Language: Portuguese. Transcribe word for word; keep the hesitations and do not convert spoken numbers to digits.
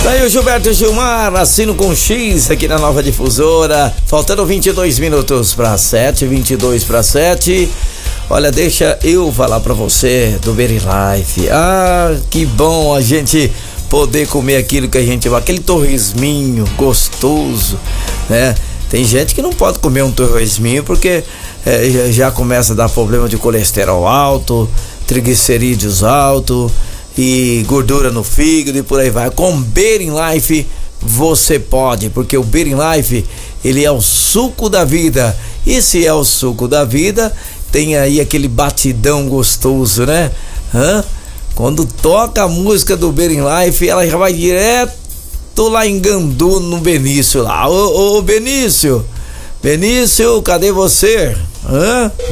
Daí o Gilberto Gilmar, assino com X aqui na Nova Difusora. Faltando vinte e dois minutos para sete, vinte e dois para sete. Olha, deixa eu falar pra você do Berilaif. Ah, que bom a gente poder comer aquilo que a gente... aquele torresminho gostoso, né? Tem gente que não pode comer um torresminho porque é, já começa a dar problema de colesterol alto, triglicerídeos alto e gordura no fígado e por aí vai. Com Berilaif você pode, porque o Berilaif, ele é o suco da vida. E se é o suco da vida, tem aí aquele batidão gostoso, né? Hã? Quando toca a música do Berilaif, ela já vai direto lá em Gandu, no Benício lá. Ô, ô Benício, Benício, cadê você? Hã?